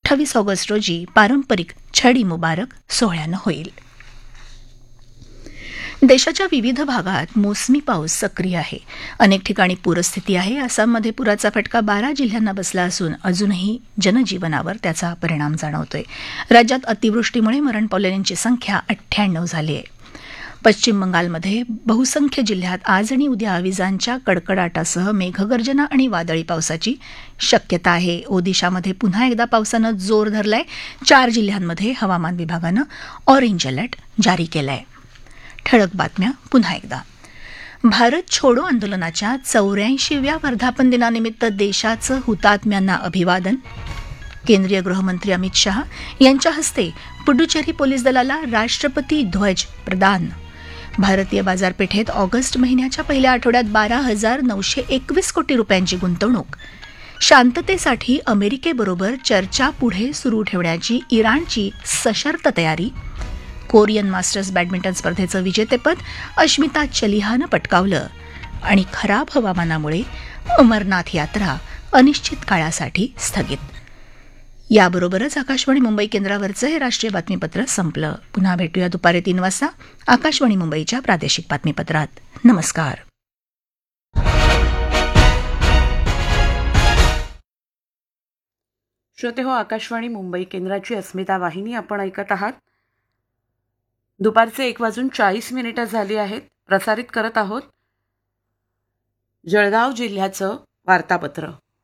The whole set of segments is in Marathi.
28 ऑगस्ट रोजी पारंपरिक छडी मुबारक सोहळ्यानं होईल. देशाच्या विविध भागात मोसमी पाऊस सक्रिय आहे. अनेक ठिकाणी पूरस्थिती आहे. आसाममध्ये पुराचा फटका 12 जिल्ह्यांना बसला असून अजूनही जनजीवनावर त्याचा परिणाम जाणवतोय. राज्यात अतिवृष्टीमुळे मरण पावलेल्यांची संख्या 98 झाली आहे. पश्चिम बंगालमध्ये बहुसंख्य जिल्ह्यात आज आणि उद्या विजांच्या कडकडाटासह मेघगर्जना आणि वादळी पावसाची शक्यता आहे. ओदिशामध्ये पुन्हा एकदा पावसानं जोर धरलाय. 4 जिल्ह्यांमध्ये हवामान विभागानं ऑरेंज अलर्ट जारी केलाय. ठळक बातम्या पुन्हा एकदा. भारत छोडो आंदोलनाच्या 84व्या वर्धापन दिनानिमित्त देशाचं हुतात्म्यांना अभिवादन. केंद्रीय गृहमंत्री अमित शहा यांच्या हस्ते पुडुचेरी पोलीस दलाला राष्ट्रपती ध्वज प्रदान. भारतीय बाजारपेठेत ऑगस्ट महिन्याच्या पहिल्या आठवड्यात 12,921 कोटी रुपयांची गुंतवणूक. शांततेसाठी अमेरिकेबरोबर चर्चा पुढे सुरू ठेवण्याची इराणची सशर्त तयारी. कोरियन मास्टर्स बॅडमिंटन स्पर्धेचं विजेतेपद अश्मिता चलिहानं पटकावलं. आणि खराब हवामानामुळे अमरनाथ यात्रा अनिश्चित काळासाठी स्थगित. याबरोबरच आकाशवाणी मुंबई केंद्रावरचं हे राष्ट्रीय बातमीपत्र संपलं. पुन्हा भेटूया दुपारी 3 वाजता आकाशवाणी मुंबईच्या प्रादेशिक बातमीपत्रात. नमस्कार. श्रोते हो, आकाशवाणी मुंबई केंद्राची अस्मिता वाहिनी आपण ऐकत आहात. दुपारचे 1:40 झाली आहेत. प्रसारित करत आहोत जळगाव जिल्ह्याचं वार्तापत्र.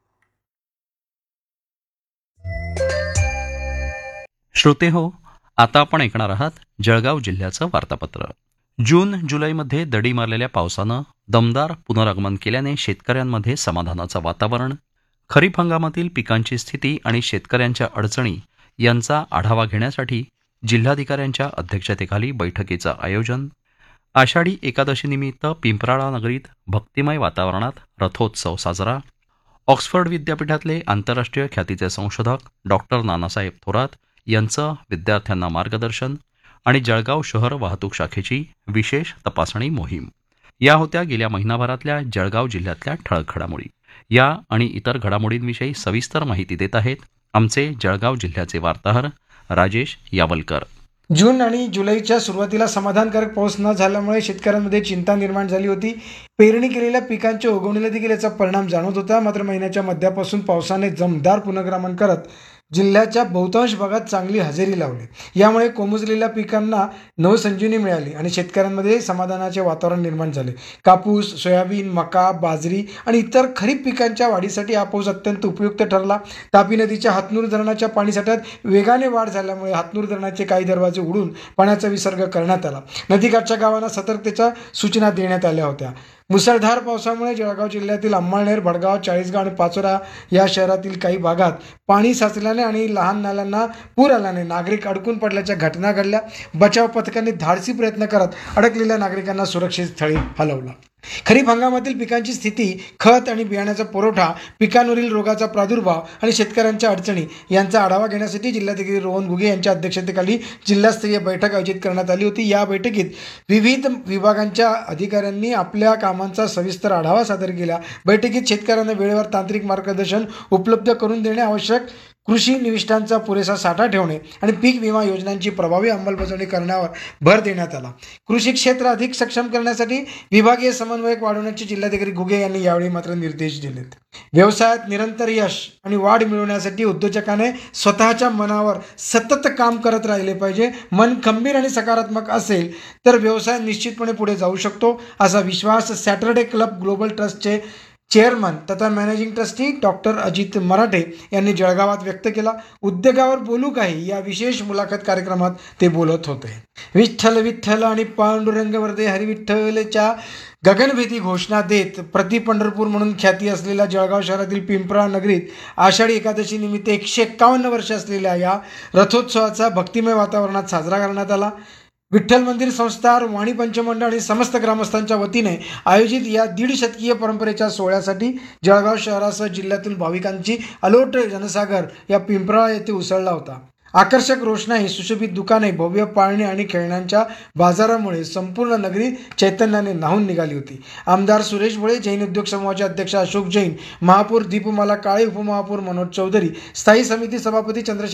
श्रोते हो, आता आपण ऐकणार आहात जळगाव जिल्ह्याचं वार्तापत्र. जून जुलैमध्ये दडी मारलेल्या पावसानं दमदार पुनरागमन केल्याने शेतकऱ्यांमध्ये समाधानाचं वातावरण. खरीप हंगामातील पिकांची स्थिती आणि शेतकऱ्यांच्या अडचणी यांचा आढावा घेण्यासाठी जिल्हाधिकाऱ्यांच्या अध्यक्षतेखाली बैठकीचं आयोजन. आषाढी एकादशीनिमित्त पिंपराळा नगरीत भक्तिमय वातावरणात रथोत्सव साजरा. ऑक्सफर्ड विद्यापीठातले आंतरराष्ट्रीय ख्यातीचे संशोधक डॉक्टर नानासाहेब थोरात यांचं विद्यार्थ्यांना मार्गदर्शन. आणि जळगाव शहर वाहतूक शाखेची विशेष तपासणी मोहीम. या होत्या गेल्या महिनाभरातल्या जळगाव जिल्ह्यातल्या ठळक घडामोडी. या आणि इतर घडामोडींविषयी सविस्तर माहिती देत आहेत आमचे जळगाव जिल्ह्याचे वार्ताहर राजेश यावलकर. जून आणि जुलैच्या सुरुवातीला समाधानकारक पाऊस न झाल्यामुळे शेतकऱ्यांमध्ये चिंता निर्माण झाली होती. पेरणी केलेल्या पिकांच्या उगवणीला देखील याचा परिणाम जाणवत होता. मात्र महिन्याच्या मध्यापासून पावसाने दमदार पुनरागमन करत जिल्ह्याच्या बहुतांश भागात चांगली हजेरी लावली. यामुळे कोमेजलेल्या पिकांना नवसंजीवनी मिळाली आणि शेतकऱ्यांमध्ये समाधानाचे वातावरण निर्माण झाले. कापूस, सोयाबीन, मका, बाजरी आणि इतर खरीप पिकांच्या वाढीसाठी हा पाऊस अत्यंत उपयुक्त ठरला. तापी नदीच्या हातनूर धरणाच्या पाणीसाठ्यात वेगाने वाढ झाल्यामुळे हातनूर धरणाचे काही दरवाजे उघडून पाण्याचा विसर्ग करण्यात आला. नदीकाठच्या गावांना सतर्कतेच्या सूचना देण्यात आल्या होत्या. मुसळधार पावसामुळे जळगाव जिल्ह्यातील अंमळनेर, भडगाव, चाळीसगाव आणि पाचोरा या शहरातील काही भागात पाणी साचल्याने आणि लहान नाल्यांना पूर आल्याने नागरिक अडकून पडल्याच्या घटना घडल्या. बचाव पथकांनी धाडसी प्रयत्न करत अडकलेल्या नागरिकांना सुरक्षित स्थळी हलवलं. खरीप हंगामातील पिकांची स्थिती, खत आणि बियाण्याचा पुरवठा, पिकांवरील रोगाचा प्रादुर्भाव आणि शेतकऱ्यांच्या अडचणी यांचा आढावा घेण्यासाठी जिल्हाधिकारी रोहन घुगे यांच्या अध्यक्षतेखाली जिल्हास्तरीय बैठक आयोजित करण्यात आली होती. या बैठकीत विविध विभागांच्या अधिकाऱ्यांनी आपल्या कामांचा सविस्तर आढावा सादर केला. बैठकीत शेतकऱ्यांना वेळेवर तांत्रिक मार्गदर्शन उपलब्ध करून देणे आवश्यक, कृषी निविष्ठांचा पुरेसा साठा ठेवणे आणि पीक विमा योजनांची प्रभावी अंमलबजावणी करण्यावर भर देण्यात आला. कृषी क्षेत्र अधिक सक्षम करण्यासाठी विभागीय समन्वयक वाढवण्याचे जिल्हाधिकारी घुगे यांनी यावेळी मात्र निर्देश दिलेत. व्यवसायात निरंतर यश आणि वाढ मिळवण्यासाठी उद्योजकाने स्वतःच्या मनावर सतत काम करत राहिले पाहिजे. मन खंबीर आणि सकारात्मक असेल तर व्यवसाय निश्चितपणे पुढे जाऊ शकतो, असा विश्वास सॅटरडे क्लब ग्लोबल ट्रस्टचे चेअरमन तथा मॅनेजिंग ट्रस्टी डॉक्टर अजित मराठे यांनी जळगावात व्यक्त केला. उद्योगावर बोलू काही या विशेष मुलाखत कार्यक्रमात ते बोलत होते. विठ्ठल विठ्ठल आणि पांडुरंग वरदे हरिविठ्ठलच्या गगनभेदी घोषणा देत प्रति पंढरपूर म्हणून ख्याती असलेल्या जळगाव शहरातील पिंपळा नगरीत आषाढी एकादशी निमित्त 151 वर्ष असलेल्या या रथोत्सवाचा भक्तिमय वातावरणात साजरा करण्यात आला. विठ्ठल मंदिर संस्थान, वाणी पंचमंडळ आणि समस्त ग्रामस्थांच्या वतीने आयोजित या 150 शतकीय परंपरेच्या सोहळ्यासाठी जळगाव शहरासह जिल्ह्यातील भाविकांची अलोट जनसागर या पिंपळा येथे उसळला होता. आकर्षक रोषणाई, सुशोभित दुकाने, भव्य पाळणे आणि खेळण्यांच्या बाजारामुळे संपूर्ण नगरी चैतन्याने न्हाऊन निघाली होती. आमदार सुरेश भोळे, जैन उद्योग समूहाचे अध्यक्ष अशोक जैन, महापौर दीपमाला काळे, उपमहापौर मनोज चौधरी, स्थायी समिती सभापती चंद्रशेखर